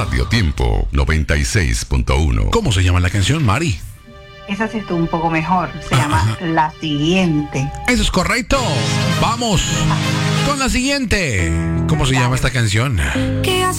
Radio Tiempo 96.1. ¿Cómo se llama la canción, Mari? Esa sí estuvo un poco mejor. Se llama La Siguiente. Eso es correcto. Vamos con la siguiente. ¿Cómo se llama esta canción?